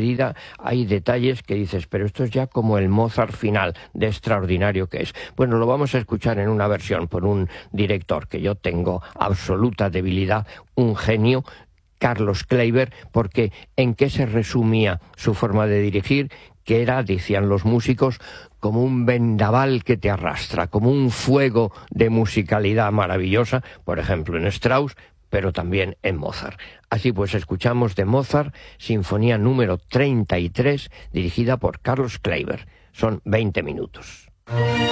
medida hay detalles que dices, pero esto es ya como el Mozart final, de extraordinario que es. Bueno, lo vamos a escuchar en una versión por un director que yo tengo absoluta debilidad, un genio, Carlos Kleiber, porque ¿en qué se resumía su forma de dirigir? Que era, decían los músicos, como un vendaval que te arrastra, como un fuego de musicalidad maravillosa, por ejemplo en Strauss, pero también en Mozart. Así pues, escuchamos de Mozart, Sinfonía número 33, dirigida por Carlos Kleiber. Son 20 minutos.